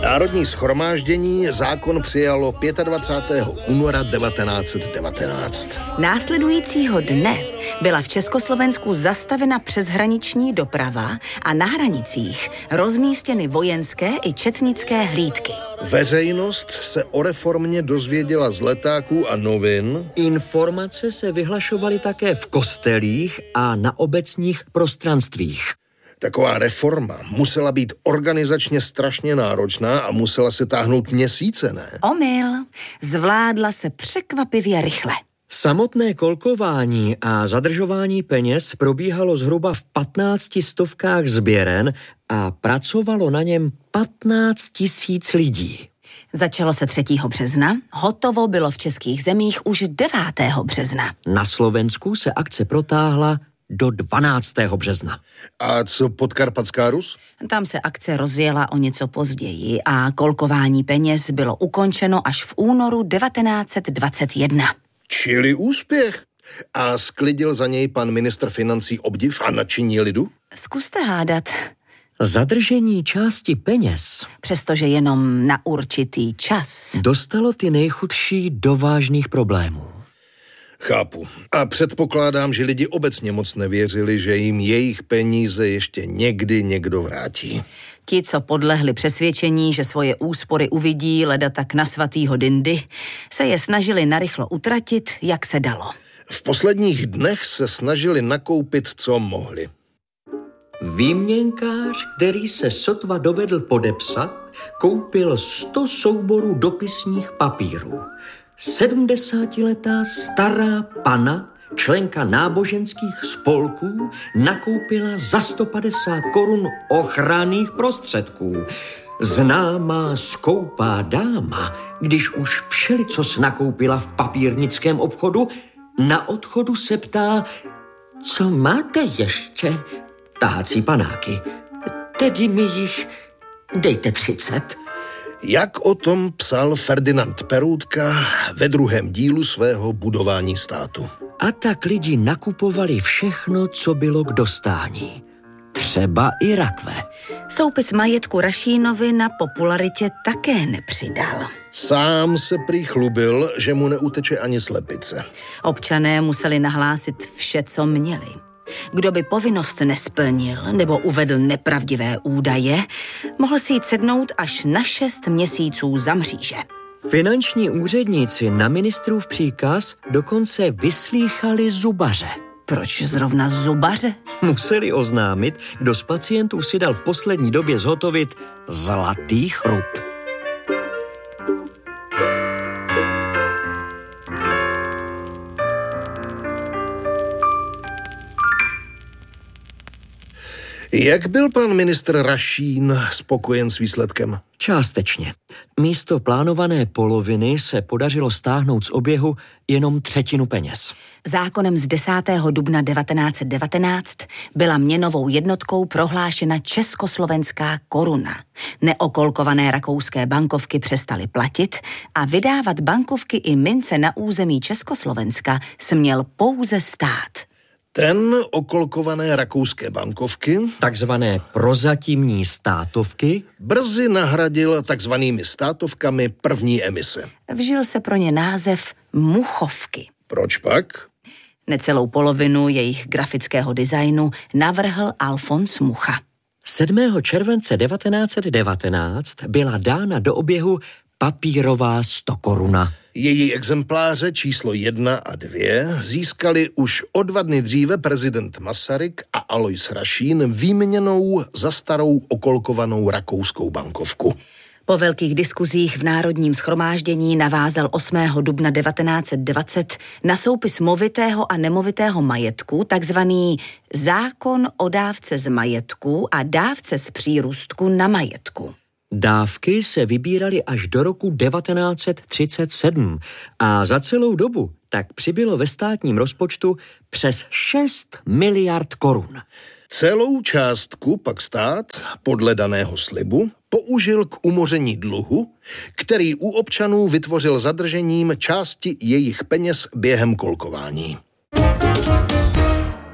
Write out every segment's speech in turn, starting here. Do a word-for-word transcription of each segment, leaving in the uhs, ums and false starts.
Národní shromáždění zákon přijalo dvacátého pátého února devatenáct set devatenáct. Následujícího dne byla v Československu zastavena přeshraniční doprava a na hranicích rozmístěny vojenské i četnické hlídky. Veřejnost se o reformě dozvěděla z letáků a novin. Informace se vyhlašovaly také v kostelích a na obecních prostranstvích. Taková reforma musela být organizačně strašně náročná a musela se táhnout měsíce, ne? Omyl. Zvládla se překvapivě rychle. Samotné kolkování a zadržování peněz probíhalo zhruba v patnácti stovkách sběren a pracovalo na něm patnáct tisíc lidí. Začalo se třetího března, hotovo bylo v českých zemích už devátého března. Na Slovensku se akce protáhla do dvanáctého března. A co Podkarpatská Rus? Tam se akce rozjela o něco později a kolkování peněz bylo ukončeno až v únoru devatenáct set dvacet jedna. Čili úspěch. A sklidil za něj pan ministr financí obdiv a nadšení lidu? Zkuste hádat. Zadržení části peněz, přestože jenom na určitý čas, dostalo ty nejchudší do vážných problémů. Chápu. A předpokládám, že lidi obecně moc nevěřili, že jim jejich peníze ještě někdy někdo vrátí. Ti, co podlehli přesvědčení, že svoje úspory uvidí leda tak na svatýho Dindy, se je snažili narychlo utratit, jak se dalo. V posledních dnech se snažili nakoupit, co mohli. Výměnkář, který se sotva dovedl podepsat, koupil sto souborů dopisních papírů. Sedmdesátiletá stará pana, členka náboženských spolků, nakoupila za sto padesát korun ochranných prostředků. Známá skoupá dáma, když už všelicos nakoupila v papírnickém obchodu, na odchodu se ptá, co máte ještě? Tahací panáky. Tedy mi jich dejte třicet. Jak o tom psal Ferdinand Peroutka ve druhém dílu svého Budování státu. A tak lidi nakupovali všechno, co bylo k dostání. Třeba i rakve. Soupis majetku Rašínovi na popularitě také nepřidal. Sám se prý chlubil, že mu neuteče ani slepice. Občané museli nahlásit vše, co měli. Kdo by povinnost nesplnil nebo uvedl nepravdivé údaje, mohl si jít sednout až na šest měsíců za mříže. Finanční úředníci na ministrův příkaz dokonce vyslýchali zubaře. Proč zrovna zubaře? Museli oznámit, kdo z pacientů si dal v poslední době zhotovit zlatý chrup. Jak byl pan ministr Rašín spokojen s výsledkem? Částečně. Místo plánované poloviny se podařilo stáhnout z oběhu jenom třetinu peněz. Zákonem z desátého dubna devatenáct set devatenáct byla měnovou jednotkou prohlášena československá koruna. Neokolkované rakouské bankovky přestaly platit a vydávat bankovky i mince na území Československa směl pouze stát. Ten okolkované rakouské bankovky, takzvané prozatímní státovky, brzy nahradil takzvanými státovkami první emise. Vžil se pro ně název muchovky. Proč pak? Necelou polovinu jejich grafického designu navrhl Alfons Mucha. sedmého července devatenáct set devatenáct byla dána do oběhu papírová stokoruna. Její exempláře číslo jedna a dvě získali už o dva dny dříve prezident Masaryk a Alois Rašín výměnou za starou okolkovanou rakouskou bankovku. Po velkých diskuzích v Národním shromáždění navázal osmého dubna devatenáct set dvacet na soupis movitého a nemovitého majetku takzvaný zákon o dávce z majetku a dávce z přírůstku na majetku. Dávky se vybíraly až do roku devatenáct set třicet sedm a za celou dobu tak přibylo ve státním rozpočtu přes šest miliard korun. Celou částku pak stát, podle daného slibu, použil k umoření dluhu, který u občanů vytvořil zadržením části jejich peněz během kolkování.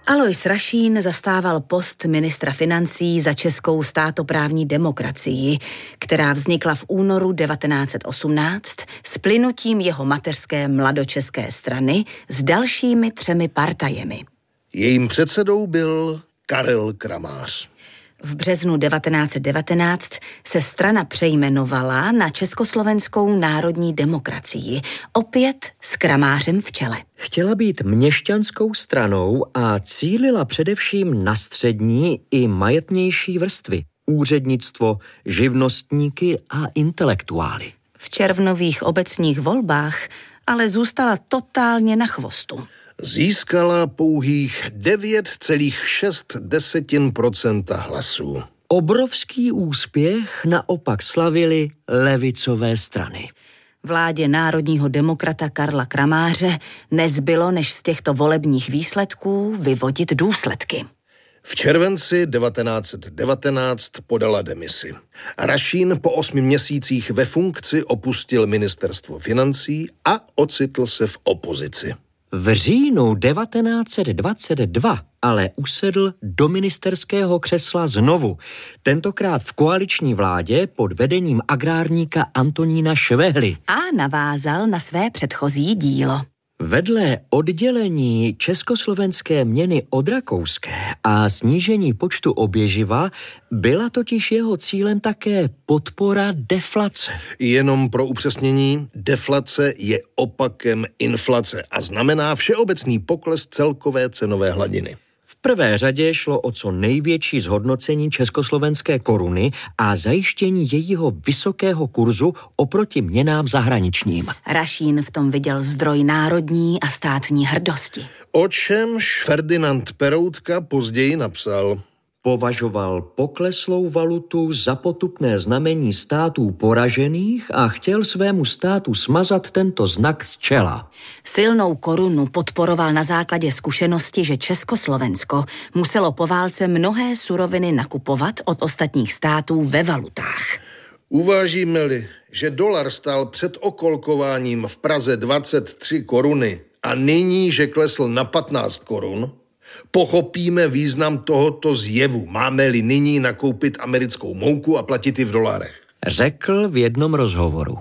Alois Rašín zastával post ministra financí za českou státoprávní demokracii, která vznikla v únoru devatenáct set osmnáct s plynutím jeho mateřské mladočeské strany s dalšími třemi partajemi. Jejím předsedou byl Karel Kramář. V březnu devatenáct set devatenáct se strana přejmenovala na Československou národní demokracii, opět s Kramářem v čele. Chtěla být měšťanskou stranou a cílila především na střední i majetnější vrstvy, úřednictvo, živnostníky a intelektuály. V červnových obecních volbách ale zůstala totálně na chvostu. Získala pouhých devět celá šest procenta hlasů. Obrovský úspěch naopak slavily levicové strany. Vládě národního demokrata Karla Kramáře nezbylo, než z těchto volebních výsledků vyvodit důsledky. V červenci devatenáct set devatenáct podala demisi. Rašín po osmi měsících ve funkci opustil ministerstvo financí a ocitl se v opozici. V říjnu devatenáct set dvacet dva ale usedl do ministerského křesla znovu, tentokrát v koaliční vládě pod vedením agrárníka Antonína Švehly. A navázal na své předchozí dílo. Vedle oddělení československé měny od rakouské a snížení počtu oběživa byla totiž jeho cílem také podpora deflace. Jenom pro upřesnění, deflace je opakem inflace a znamená všeobecný pokles celkové cenové hladiny. V prvé řadě šlo o co největší zhodnocení československé koruny a zajištění jejího vysokého kurzu oproti měnám zahraničním. Rašín v tom viděl zdroj národní a státní hrdosti. O čemž Ferdinand Peroutka později napsal: Považoval pokleslou valutu za potupné znamení států poražených a chtěl svému státu smazat tento znak z čela. Silnou korunu podporoval na základě zkušenosti, že Československo muselo po válce mnohé suroviny nakupovat od ostatních států ve valutách. Uvážíme-li, že dolar stál před okolkováním v Praze dvacet tři koruny a nyní, že klesl na patnáct korun, pochopíme význam tohoto zjevu. Máme-li nyní nakoupit americkou mouku a platit ji v dolarech? Řekl v jednom rozhovoru.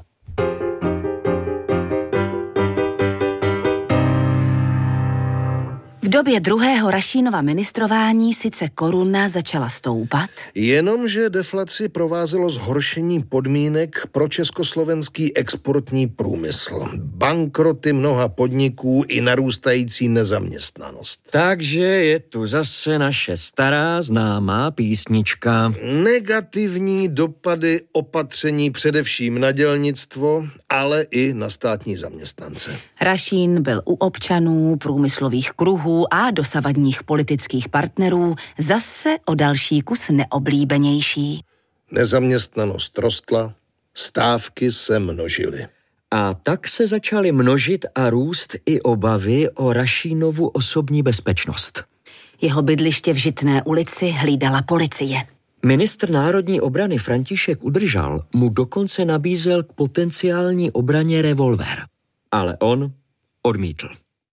V době druhého Rašínova ministrování sice koruna začala stoupat, jenomže deflaci provázelo zhoršení podmínek pro československý exportní průmysl, bankroty mnoha podniků i narůstající nezaměstnanost. Takže je tu zase naše stará známá písnička. Negativní dopady opatření především na dělnictvo, ale i na státní zaměstnance. Rašín byl u občanů, průmyslových kruhů a dosavadních politických partnerů zase o další kus neoblíbenější. Nezaměstnanost rostla, stávky se množily. A tak se začaly množit a růst i obavy o Rašínovu osobní bezpečnost. Jeho bydliště v Žitné ulici hlídala policie. Ministr národní obrany František Udržal mu dokonce nabízel k potenciální obraně revolver. Ale on odmítl.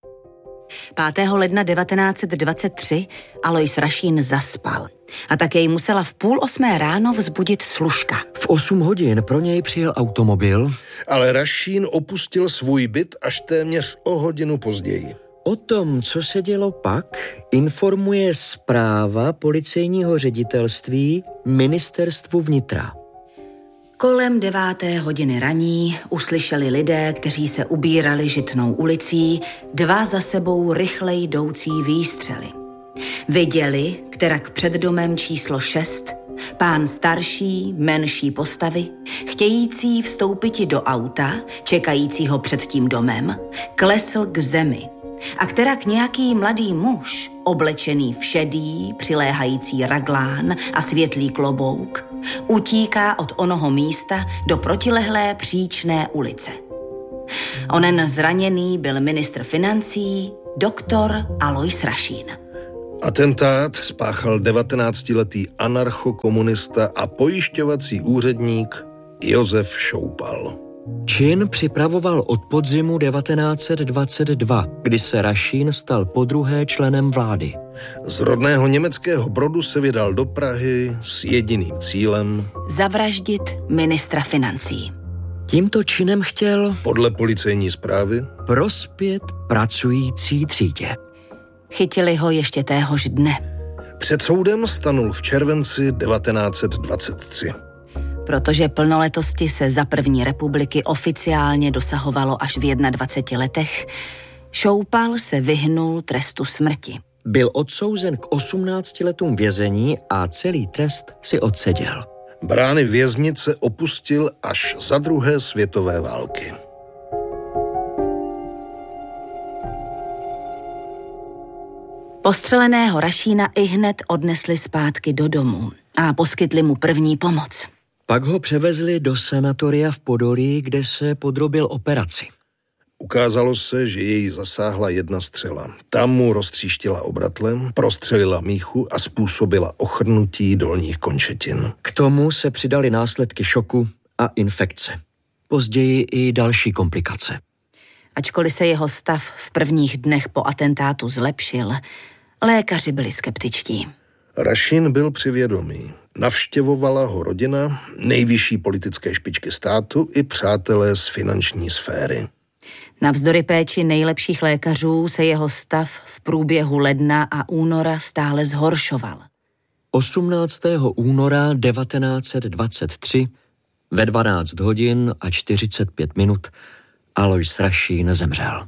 pátého ledna devatenáct set dvacet tři Alois Rašín zaspal a tak jej musela v půl osmé ráno vzbudit služka. V osm hodin pro něj přijel automobil, ale Rašín opustil svůj byt až téměř o hodinu později. O tom, co se dělo pak, informuje zpráva policejního ředitelství Ministerstvu vnitra. Kolem deváté hodiny raní uslyšeli lidé, kteří se ubírali Žitnou ulicí, dva za sebou rychle jdoucí výstřely. Viděli, kterak před domem číslo šest, pán starší, menší postavy, chtějící vstoupiti do auta, čekajícího před tím domem, klesl k zemi. A kterak nějaký mladý muž, oblečený v šedý, přiléhající raglán a světlý klobouk, utíká od onoho místa do protilehlé příčné ulice. Onen zraněný byl ministr financí, doktor Alois Rašín. Atentát spáchal devatenáctiletý anarchokomunista a pojišťovací úředník Josef Šoupal. Čin připravoval od podzimu devatenáct set dvacet dva, kdy se Rašín stal podruhé členem vlády. Z rodného německého Brodu se vydal do Prahy s jediným cílem zavraždit ministra financí. Tímto činem chtěl, podle policejní zprávy, prospět pracující třídě. Chytili ho ještě téhož dne. Před soudem stanul v červenci devatenáct set dvacet tři. Protože plnoletosti se za první republiky oficiálně dosahovalo až v dvaceti jedné letech, Šoupal se vyhnul trestu smrti. Byl odsouzen k osmnácti letům vězení a celý trest si odseděl. Brány věznice opustil až za druhé světové války. Postřeleného Rašína ihned odnesli zpátky do domu a poskytli mu první pomoc. Pak ho převezli do sanatoria v Podolí, kde se podrobil operaci. Ukázalo se, že jej zasáhla jedna střela. Tam mu roztříštila obratlem, prostřelila míchu a způsobila ochrnutí dolních končetin. K tomu se přidaly následky šoku a infekce. Později i další komplikace. Ačkoliv se jeho stav v prvních dnech po atentátu zlepšil, lékaři byli skeptičtí. Rašín byl při vědomí. Navštěvovala ho rodina, nejvyšší politické špičky státu i přátelé z finanční sféry. Navzdory péči nejlepších lékařů se jeho stav v průběhu ledna a února stále zhoršoval. osmnáctého února devatenáct set dvacet tři ve dvanáct hodin a čtyřicet pět minut Alojz Rašín zemřel.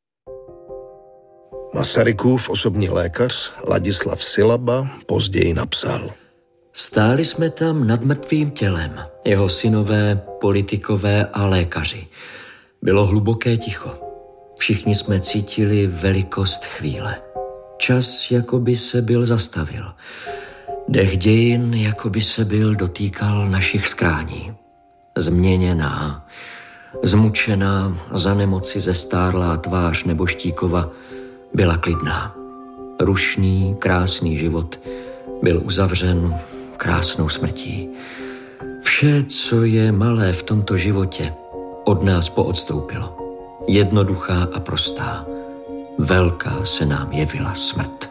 Masarykův osobní lékař Ladislav Silaba později napsal: Stáli jsme tam nad mrtvým tělem, jeho synové, politikové a lékaři. Bylo hluboké ticho. Všichni jsme cítili velikost chvíle. Čas jako by se byl zastavil. Dech dějin jako by se byl dotýkal našich skrání. Změněná, zmučená, za nemoci zestárlá tvář nebožtíkova byla klidná. Rušný, krásný život byl uzavřen krásnou smrtí. Vše, co je malé v tomto životě, od nás poodstoupilo. Jednoduchá a prostá. Velká se nám jevila smrt.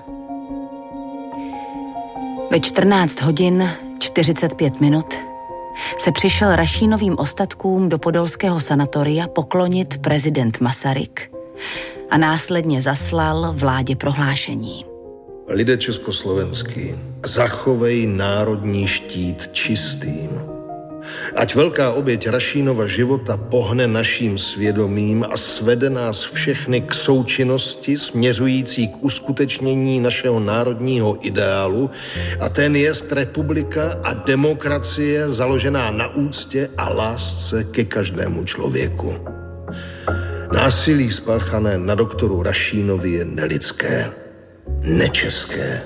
Ve čtrnáct hodin čtyřicet pět minut se přišel Rašínovým ostatkům do podolského sanatoria poklonit prezident Masaryk a následně zaslal vládě prohlášení. Lidé československý, zachovej národní štít čistým. Ať velká oběť Rašínova života pohne naším svědomím a svede nás všechny k součinnosti směřující k uskutečnění našeho národního ideálu, a ten jest republika a demokracie založená na úctě a lásce ke každému člověku. Násilí spáchané na doktoru Rašínovi je nelidské, nečeské.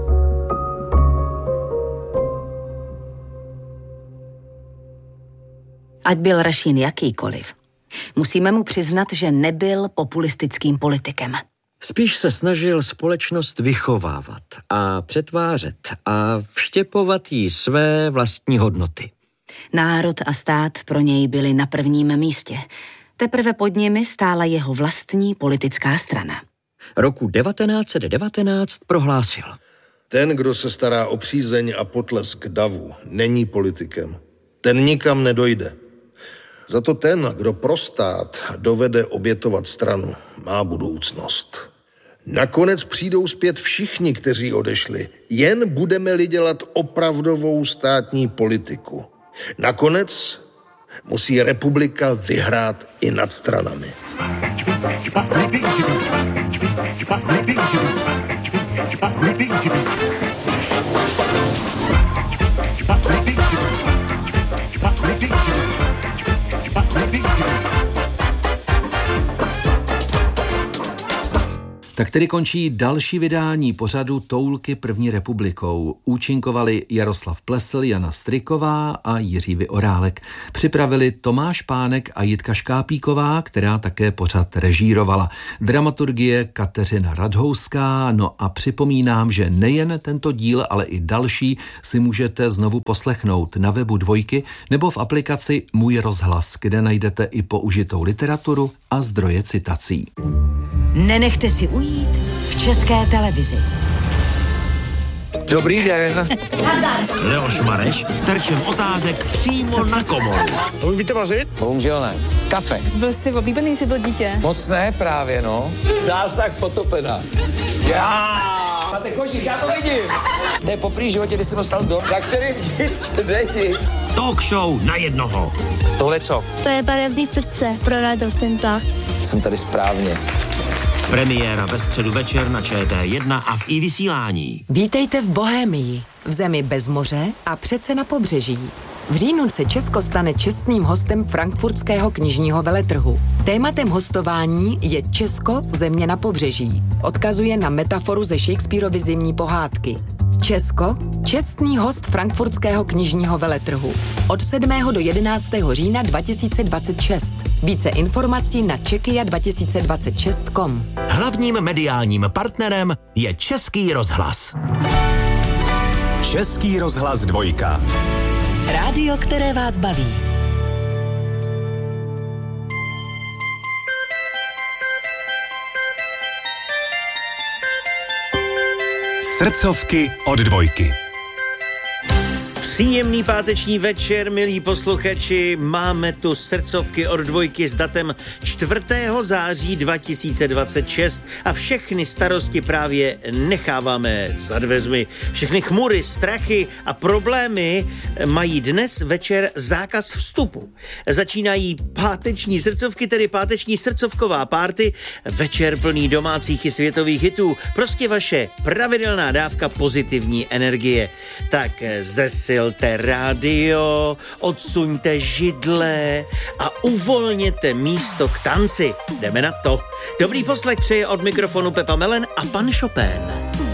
Ať byl Rašín jakýkoliv, musíme mu přiznat, že nebyl populistickým politikem. Spíš se snažil společnost vychovávat a přetvářet a vštěpovat jí své vlastní hodnoty. Národ a stát pro něj byli na prvním místě. Teprve pod nimi stála jeho vlastní politická strana. Roku devatenáct set devatenáct prohlásil: Ten, kdo se stará o přízeň a potlesk davu, není politikem. Ten nikam nedojde. Za to ten, kdo pro stát dovede obětovat stranu, má budoucnost. Nakonec přijdou zpět všichni, kteří odešli. Jen budeme-li dělat opravdovou státní politiku. Nakonec musí republika vyhrát i nad stranami. Tak tedy končí další vydání pořadu Toulky první republikou. Účinkovali Jaroslav Plesl, Jana Stryková a Jiří Vyorálek. Připravili Tomáš Pánek a Jitka Škápíková, která také pořad režírovala. Dramaturgie Kateřina Radhouská. No a připomínám, že nejen tento díl, ale i další si můžete znovu poslechnout na webu Dvojky nebo v aplikaci Můj rozhlas, kde najdete i použitou literaturu a zdroje citací. Nenechte si ujít v České televizi. Dobrý den. Leoš Mareš terčem otázek přímo na komoru. Umíte vařit? Bohužel ne. Kafe. Byl jsi oblíbený, jsi byl dítě? Moc ne právě, no. Zásah potopena. Já. Máte košík, já to vidím. To je poprvé životě, kdy jsem dostal dom, na kterým nic není. Talk show na jednoho. Tohle co? To je barevný srdce pro radost ten tah. Jsem tady správně. Premiéra ve středu večer na Č T jedna a v i vysílání. Vítejte v Bohémii, v zemi bez moře a přece na pobřeží. V říjnu se Česko stane čestným hostem frankfurtského knižního veletrhu. Tématem hostování je Česko, země na pobřeží. Odkazuje na metaforu ze Shakespearovy zimní pohádky. Česko, čestný host frankfurtského knižního veletrhu. Od sedmého do jedenáctého října dva tisíce dvacet šest. Více informací na czekia dva tisíce dvacet šest tečka com. Hlavním mediálním partnerem je Český rozhlas. Český rozhlas Dvojka. Rádio, které vás baví. Srdcovky od Dvojky. Příjemný páteční večer, milí posluchači, máme tu srdcovky od Dvojky s datem čtvrtého září dva tisíce dvacet šest a všechny starosti právě necháváme za dveřmi. Všechny chmury, strachy a problémy mají dnes večer zákaz vstupu. Začínají páteční srdcovky, tedy páteční srdcovková párty, večer plný domácích i světových hitů, prostě vaše pravidelná dávka pozitivní energie. Tak zesil rádio, odsuňte židle a uvolněte místo k tanci. Jdeme na to. Dobrý poslech přeje od mikrofonu Pepa Melen a pan Chopin.